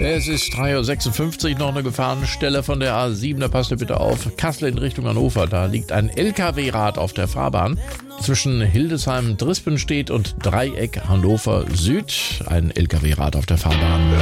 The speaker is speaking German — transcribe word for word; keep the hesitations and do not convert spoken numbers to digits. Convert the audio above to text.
Es ist drei Uhr sechsundfünfzig, noch eine Gefahrenstelle von der A sieben, da passt ihr bitte auf. Kassel in Richtung Hannover, da liegt ein L K W-Rad auf der Fahrbahn. Zwischen Hildesheim-Drispenstedt und Dreieck Hannover Süd, ein L K W-Rad auf der Fahrbahn.